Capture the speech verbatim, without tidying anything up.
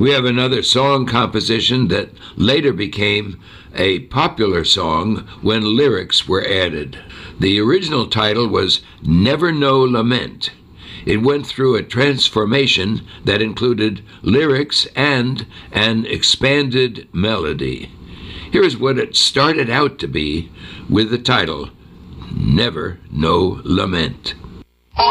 We have another song composition that later became a popular song when lyrics were added. The original title was Never No Lament. It went through a transformation that included lyrics and an expanded melody. Here is what it started out to be with the title, Never No Lament.